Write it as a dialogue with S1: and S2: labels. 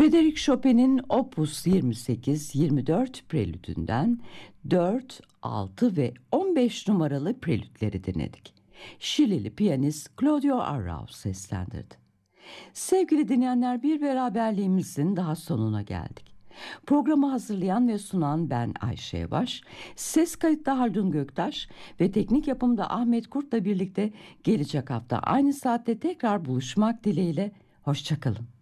S1: Frédéric Chopin'in Opus 28-24 prelüdünden 4, 6 ve 15 numaralı prelütleri dinledik. Şilili piyanist Claudio Arrau seslendirdi. Sevgili dinleyenler, bir beraberliğimizin daha sonuna geldik. Programı hazırlayan ve sunan ben Ayşe Yavaş, ses kayıtta Haldun Göktaş ve teknik yapımda Ahmet Kurt'la birlikte gelecek hafta aynı saatte tekrar buluşmak dileğiyle, hoşçakalın.